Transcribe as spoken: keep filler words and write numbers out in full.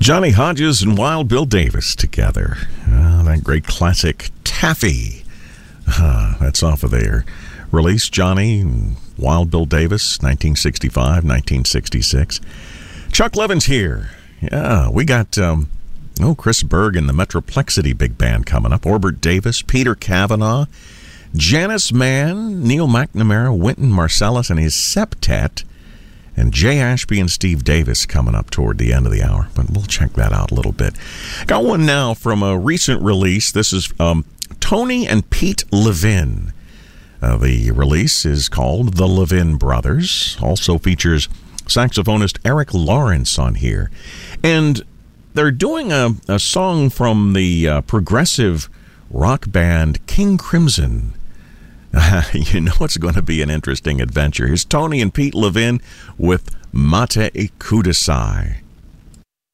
Johnny Hodges and Wild Bill Davis together. Uh, that great classic, Taffy. Uh, that's off of their release, Johnny and Wild Bill Davis, nineteen sixty-five, nineteen sixty-six. Chuck Levin's here. Yeah, we got, um, oh, Chris Berg and the Metroplexity Big Band coming up. Orbert Davis, Peter Cavanaugh, Janice Mann, Neil McNamara, Wynton Marsalis and his septet, and Jay Ashby and Steve Davis coming up toward the end of the hour. But we'll check that out a little bit. Got one now from a recent release. This is um, Tony and Pete Levin. Uh, the release is called The Levin Brothers. Also features saxophonist Eric Lawrence on here. And they're doing a, a song from the uh, progressive rock band King Crimson. Uh, you know it's going to be an interesting adventure. Here's Tony and Pete Levin with Mate Kudasai.